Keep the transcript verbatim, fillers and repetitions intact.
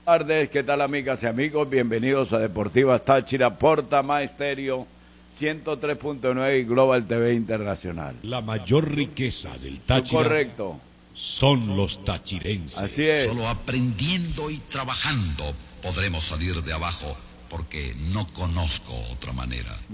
Buenas tardes, ¿qué tal amigas y amigos? Bienvenidos a Deportivas Táchira por Tamá Estéreo ciento tres punto nueve y Global T V Internacional. La mayor riqueza del Táchira correcto. son los tachirenses. Así es. Solo aprendiendo y trabajando podremos salir de abajo, porque no conozco otra manera.